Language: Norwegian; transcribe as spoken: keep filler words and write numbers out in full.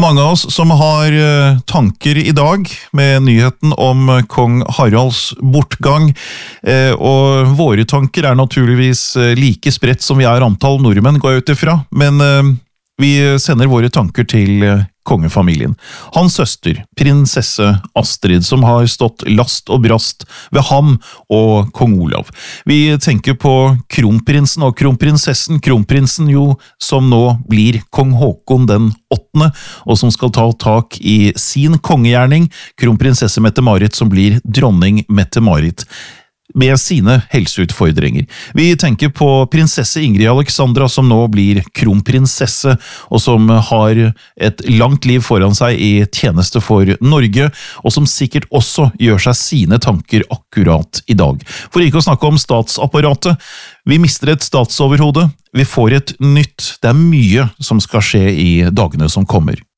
mange av oss som har eh, tanker i dag med nyheten om eh, kong Haralds bortgang, eh, og våre tanker er naturligvis eh, like spredt som vi er antall nordmenn, går jeg ut ifra, men eh, vi sender våre tanker til eh, kongefamilien. Hans søster, prinsesse Astrid, som har stått last og brast ved ham og kong Olav. Vi tenker på kronprinsen og kronprinsessen, kronprinsen jo som nå blir kong Håkon den åttende, og som skal ta tak i sin kongegjerning, kronprinsesse Mette-Marit som blir dronning Mette-Marit med sine helseutfordringer. Vi tenker på prinsesse Ingrid Alexandra som nå blir kronprinsesse, og som har et langt liv foran seg i tjeneste for Norge, og som sikkert også gjør seg sine tanker akkurat i dag. For ikke å snakke om statsapparatet, vi mister et statsoverhode, vi får et nytt, det er mye som skal skje i dagene som kommer.